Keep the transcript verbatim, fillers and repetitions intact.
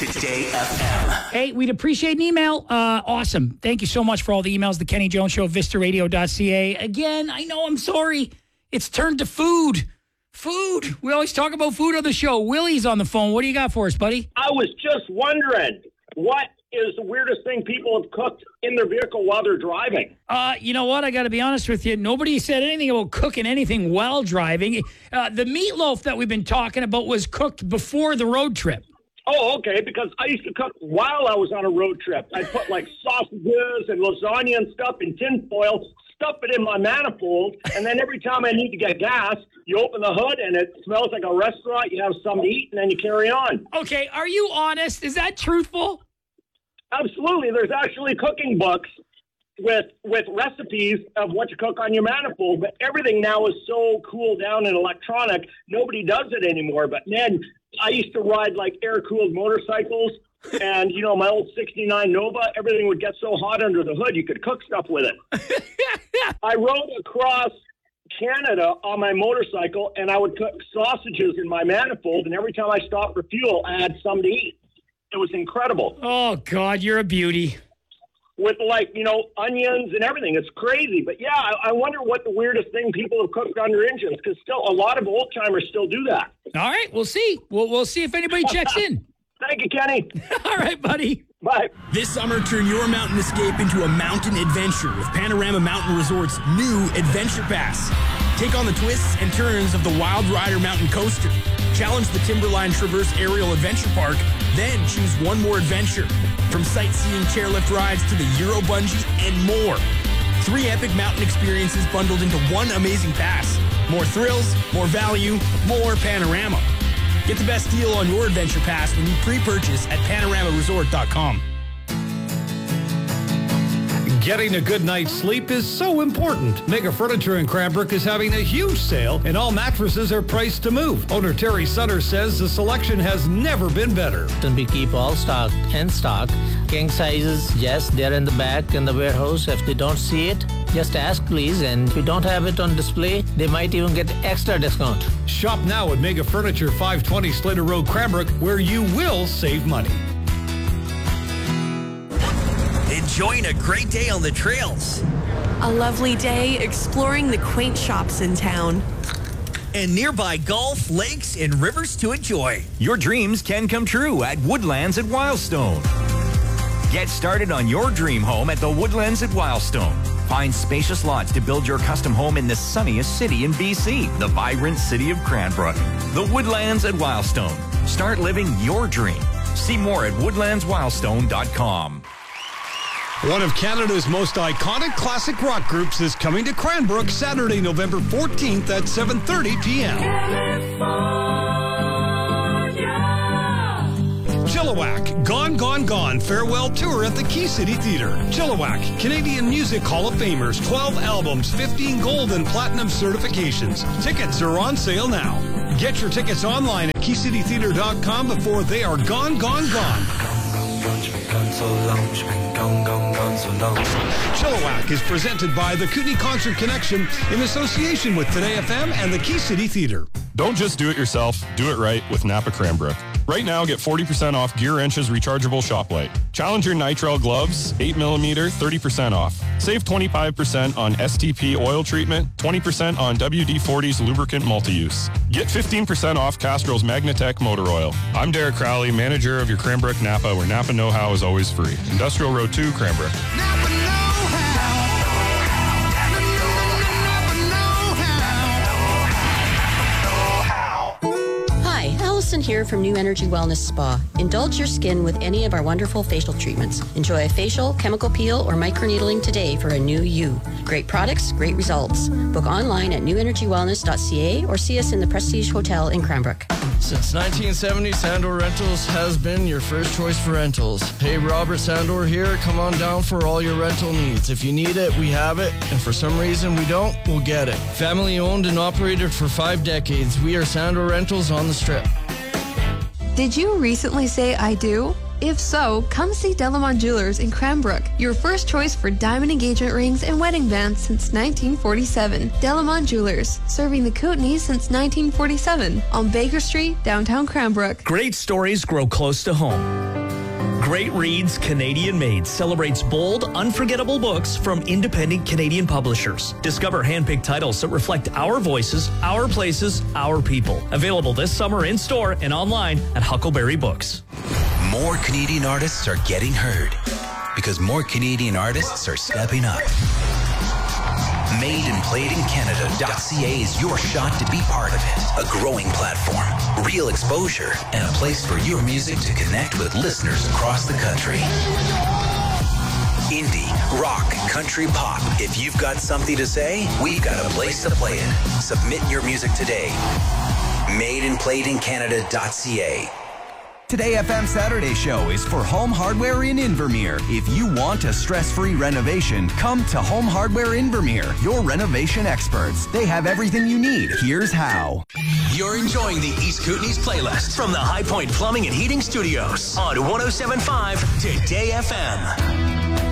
Today F M. Hey, we'd appreciate an email. Uh, awesome. Thank you so much for all the emails. The Kenny Jones Show, vista radio dot c a. Again, I know, I'm sorry. It's turned to food. Food. We always talk about food on the show. Willie's on the phone. What do you got for us, buddy? I was just wondering, what is the weirdest thing people have cooked in their vehicle while they're driving? Uh, you know what? I got to be honest with you. Nobody said anything about cooking anything while driving. Uh, the meatloaf that we've been talking about was cooked before the road trip. Oh, okay, because I used to cook while I was on a road trip. I'd put like sausages and lasagna and stuff in tin foil, stuff it in my manifold, and then every time I need to get gas, you open the hood and it smells like a restaurant, you have something to eat, and then you carry on. Okay, are you honest? Is that truthful? Absolutely. There's actually cooking books with with recipes of what to cook on your manifold, but everything now is so cooled down and electronic, nobody does it anymore. But man, I used to ride like air-cooled motorcycles, and, you know, my old sixty-nine Nova, everything would get so hot under the hood, you could cook stuff with it. I rode across Canada on my motorcycle, and I would cook sausages in my manifold, and every time I stopped for fuel, I had some to eat. It was incredible. Oh, God, you're a beauty. With, like, you know, onions and everything. It's crazy. But, yeah, I, I wonder what the weirdest thing people have cooked under engines, because still a lot of old-timers still do that. All right, we'll see. We'll, we'll see if anybody checks in. Thank you, Kenny. All right, buddy. Bye. This summer, turn your mountain escape into a mountain adventure with Panorama Mountain Resort's new Adventure Pass. Take on the twists and turns of the Wild Rider Mountain Coaster. Challenge the Timberline Traverse Aerial Adventure Park, then choose one more adventure. From sightseeing chairlift rides to the Euro Bungee and more. Three epic mountain experiences bundled into one amazing pass. More thrills, more value, more Panorama. Get the best deal on your Adventure Pass when you pre-purchase at panorama resort dot com. Getting a good night's sleep is so important. Mega Furniture in Cranbrook is having a huge sale, and all mattresses are priced to move. Owner Terry Sutter says the selection has never been better. And we keep all stock in stock. King sizes, yes, they're in the back in the warehouse. If they don't see it, just ask, please. And if we don't have it on display, they might even get extra discount. Shop now at Mega Furniture, five twenty Slater Road, Cranbrook, where you will save money. Enjoying a great day on the trails. A lovely day exploring the quaint shops in town. And nearby golf, lakes, and rivers to enjoy. Your dreams can come true at Woodlands at Wildstone. Get started on your dream home at the Woodlands at Wildstone. Find spacious lots to build your custom home in the sunniest city in B C, the vibrant city of Cranbrook. The Woodlands at Wildstone. Start living your dream. See more at woodlands wildstone dot com. One of Canada's most iconic classic rock groups is coming to Cranbrook Saturday, November fourteenth at seven thirty p.m. Chilliwack, Gone, Gone, Gone, farewell tour at the Key City Theatre. Chilliwack, Canadian Music Hall of Famers, twelve albums, fifteen gold and platinum certifications. Tickets are on sale now. Get your tickets online at key city theatre dot com before they are gone, gone, gone. Chilliwack is presented by the Kootenay Concert Connection in association with Today F M and the Key City Theatre. Don't just do it yourself, do it right with Napa Cranbrook. Right now, get forty percent off Gear Wrench's rechargeable shop light. Challenger Nitrile gloves, eight millimeter, thirty percent off. Save twenty-five percent on S T P oil treatment, twenty percent on W D forty's lubricant multi-use. Get fifteen percent off Castrol's Magnatech motor oil. I'm Derek Crowley, manager of your Cranbrook Napa, where Napa know-how is always free. Industrial Road two, Cranbrook. Napa know-how. Here from New Energy Wellness Spa. Indulge your skin with any of our wonderful facial treatments. Enjoy a facial, chemical peel, or microneedling today for a new you. Great products, great results. Book online at new energy wellness dot c a or see us in the Prestige Hotel in Cranbrook. Since nineteen seventy, Sandor Rentals has been your first choice for rentals. Hey, Robert Sandor here. Come on down for all your rental needs. If you need it, we have it. And for some reason we don't, we'll get it. Family owned and operated for five decades. We are Sandor Rentals on the Strip. Did you recently say I do? If so, come see Delamont Jewelers in Cranbrook, your first choice for diamond engagement rings and wedding bands since nineteen forty-seven. Delamont Jewelers, serving the Kootenays since nineteen forty-seven on Baker Street, downtown Cranbrook. Great stories grow close to home. Great Reads Canadian Made celebrates bold, unforgettable books from independent Canadian publishers. Discover handpicked titles that reflect our voices, our places, our people. Available this summer in store and online at Huckleberry Books. More Canadian artists are getting heard because more Canadian artists are stepping up. Made and Played in Canada dot C A is your shot to be part of it. A growing platform, real exposure, and a place for your music to connect with listeners across the country. Indie, rock, country, pop. If you've got something to say, we've got a place to play it. Submit your music today. Made and Played in Canada dot C A. Today F M Saturday Show is for Home Hardware in Invermere. If you want a stress-free renovation, come to Home Hardware Invermere, your renovation experts. They have everything you need. Here's how. You're enjoying the East Kootenays playlist from the High Point Plumbing and Heating Studios on one oh seven point five Today F M.